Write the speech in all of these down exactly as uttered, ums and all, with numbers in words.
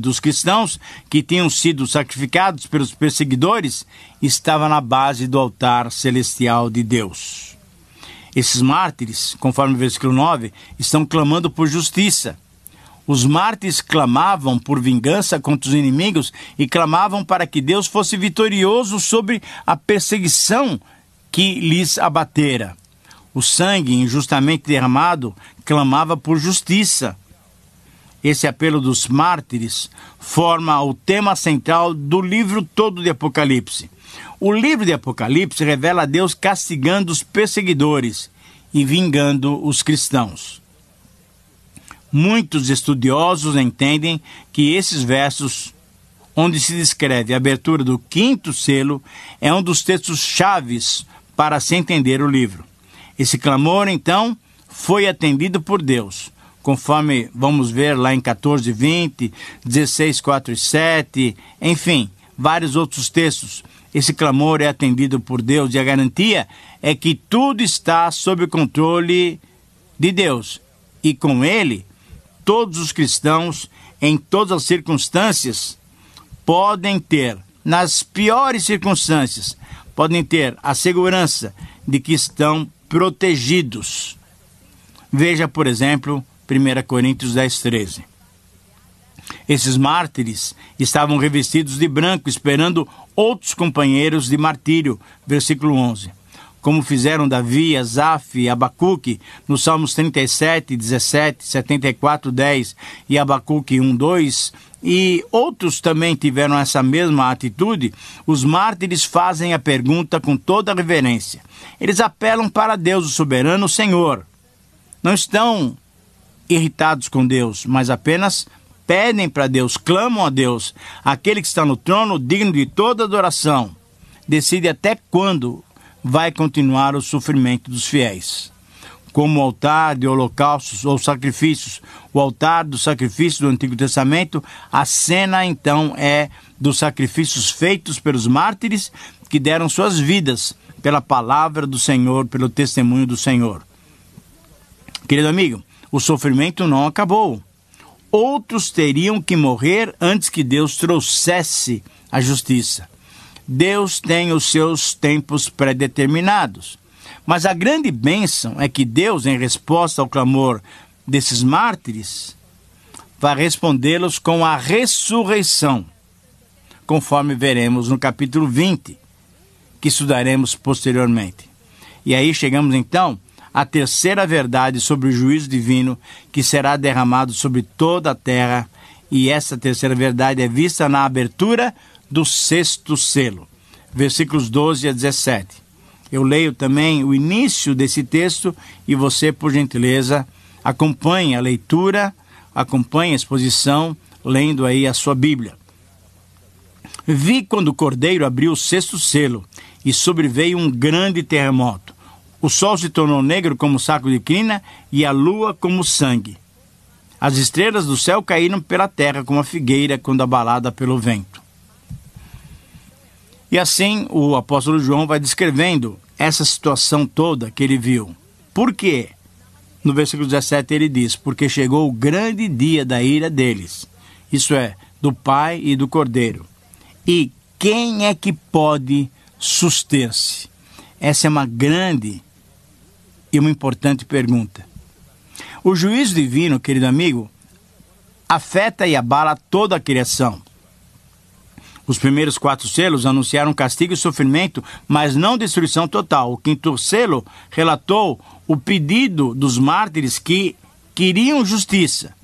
dos cristãos que tinham sido sacrificados pelos perseguidores estava na base do altar celestial de Deus. Esses mártires, conforme o versículo nove, estão clamando por justiça. Os mártires clamavam por vingança contra os inimigos e clamavam para que Deus fosse vitorioso sobre a perseguição que lhes abatera. O sangue injustamente derramado clamava por justiça. Esse apelo dos mártires forma o tema central do livro todo de Apocalipse. O livro de Apocalipse revela a Deus castigando os perseguidores e vingando os cristãos. Muitos estudiosos entendem que esses versos, onde se descreve a abertura do quinto selo, é um dos textos chaves para se entender o livro. Esse clamor, então, foi atendido por Deus, conforme vamos ver lá em quatorze, vinte, dezesseis, quatro e sete, enfim, vários outros textos. Esse clamor é atendido por Deus e a garantia é que tudo está sob o controle de Deus. E com Ele, todos os cristãos, em todas as circunstâncias, podem ter, nas piores circunstâncias, podem ter a segurança de que estão protegidos. Veja, por exemplo, primeira Coríntios dez, treze. Esses mártires estavam revestidos de branco, esperando outros companheiros de martírio. Versículo onze. Como fizeram Davi, Asaf e Abacuque nos Salmos trinta e sete, dezessete, setenta e quatro, dez e Abacuque um, dois, e outros também tiveram essa mesma atitude, os mártires fazem a pergunta com toda reverência. Eles apelam para Deus, o soberano Senhor. Não estão irritados com Deus, mas apenas pedem para Deus, clamam a Deus. Aquele que está no trono, digno de toda adoração, decide até quando vai continuar o sofrimento dos fiéis. Como o altar de holocaustos ou sacrifícios, o altar do sacrifício do Antigo Testamento, a cena então é dos sacrifícios feitos pelos mártires que deram suas vidas pela palavra do Senhor, pelo testemunho do Senhor. Querido amigo, o sofrimento não acabou. Outros teriam que morrer antes que Deus trouxesse a justiça. Deus tem os seus tempos pré-determinados. Mas a grande bênção é que Deus, em resposta ao clamor desses mártires, vai respondê-los com a ressurreição, conforme veremos no capítulo vinte, que estudaremos posteriormente. E aí chegamos então à terceira verdade sobre o juízo divino que será derramado sobre toda a terra, e essa terceira verdade é vista na abertura do sexto selo, versículos doze a dezessete. Eu leio também o início desse texto e você, por gentileza, acompanhe a leitura, acompanhe a exposição, lendo aí a sua Bíblia. Vi quando o Cordeiro abriu o sexto selo e sobreveio um grande terremoto. O sol se tornou negro como saco de crina e a lua como sangue. As estrelas do céu caíram pela terra como a figueira quando abalada pelo vento. E assim o apóstolo João vai descrevendo essa situação toda que ele viu. Por quê? No versículo dezessete ele diz: porque chegou o grande dia da ira deles, isso é, do Pai e do Cordeiro. E quem é que pode suster-se? Essa é uma grande e uma importante pergunta. O juízo divino, querido amigo, afeta e abala toda a criação. Os primeiros quatro selos anunciaram castigo e sofrimento, mas não destruição total. O quinto selo relatou o pedido dos mártires que queriam justiça.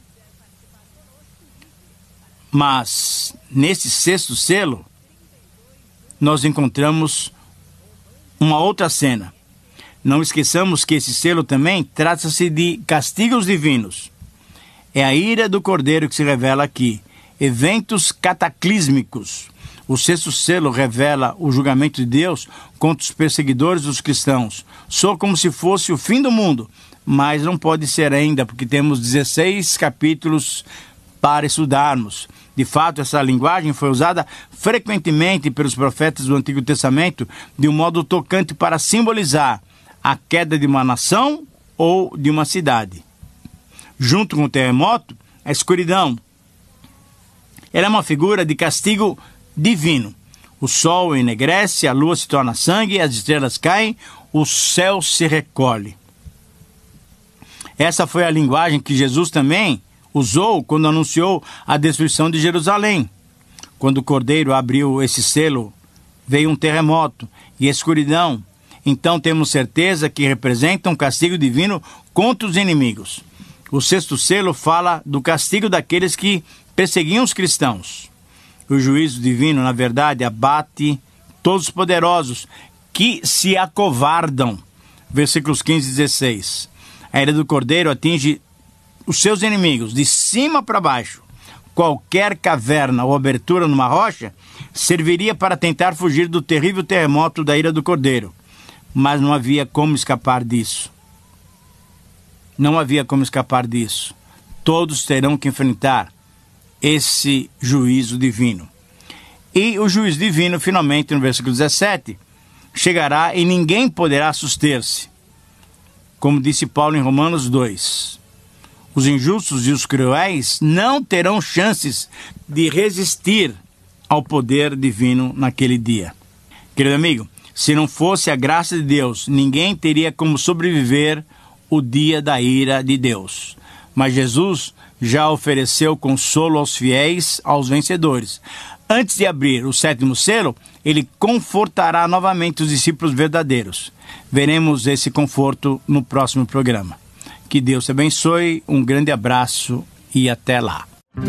Mas, nesse sexto selo, nós encontramos uma outra cena. Não esqueçamos que esse selo também trata-se de castigos divinos. É a ira do Cordeiro que se revela aqui. Eventos cataclísmicos. O sexto selo revela o julgamento de Deus contra os perseguidores dos cristãos. Soa como se fosse o fim do mundo, mas não pode ser ainda, porque temos dezesseis capítulos para estudarmos. De fato, essa linguagem foi usada frequentemente pelos profetas do Antigo Testamento de um modo tocante para simbolizar a queda de uma nação ou de uma cidade. Junto com o terremoto, a escuridão. Ela é uma figura de castigo divino. O sol enegrece, a lua se torna sangue, as estrelas caem, o céu se recolhe. Essa foi a linguagem que Jesus também usou quando anunciou a destruição de Jerusalém. Quando o Cordeiro abriu esse selo, veio um terremoto e escuridão. Então temos certeza que representa um castigo divino contra os inimigos. O sexto selo fala do castigo daqueles que perseguiam os cristãos. O juízo divino, na verdade, abate todos os poderosos que se acovardam. Versículos quinze e dezesseis. A ira do Cordeiro atinge os seus inimigos, de cima para baixo. Qualquer caverna ou abertura numa rocha serviria para tentar fugir do terrível terremoto da ira do Cordeiro. Mas não havia como escapar disso. Não havia como escapar disso. Todos terão que enfrentar esse juízo divino. E o juízo divino, finalmente, no versículo dezessete, chegará e ninguém poderá suster-se. Como disse Paulo em Romanos dois. Os injustos e os cruéis não terão chances de resistir ao poder divino naquele dia. Querido amigo, se não fosse a graça de Deus, ninguém teria como sobreviver o dia da ira de Deus. Mas Jesus já ofereceu consolo aos fiéis, aos vencedores. Antes de abrir o sétimo selo, ele confortará novamente os discípulos verdadeiros. Veremos esse conforto no próximo programa. Que Deus te abençoe, um grande abraço e até lá.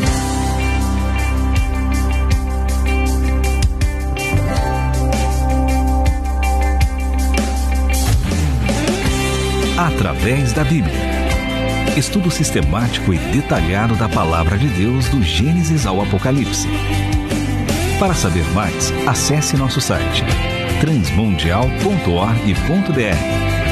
Através da Bíblia. Estudo sistemático e detalhado da Palavra de Deus do Gênesis ao Apocalipse. Para saber mais, acesse nosso site transmundial ponto org ponto br.